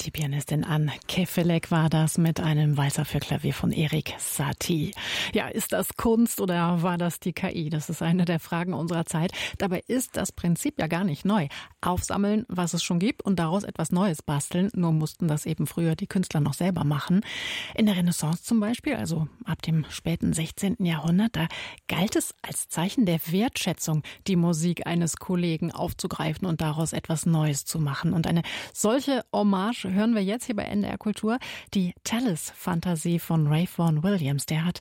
Die Pianistin Anne Kefelec war das mit einem Walzer für Klavier von Erik Satie. Ja, ist das Kunst oder war das die KI? Das ist eine der Fragen unserer Zeit. Dabei ist das Prinzip ja gar nicht neu. Aufsammeln, was es schon gibt und daraus etwas Neues basteln. Nur mussten das eben früher die Künstler noch selber machen. In der Renaissance zum Beispiel, also ab dem späten 16. Jahrhundert, da galt es als Zeichen der Wertschätzung, die Musik eines Kollegen aufzugreifen und daraus etwas Neues zu machen. Und eine solche Hommage hören wir jetzt hier bei NDR Kultur. Die Tallis-Fantasie von Ralph Vaughan Williams. Der hat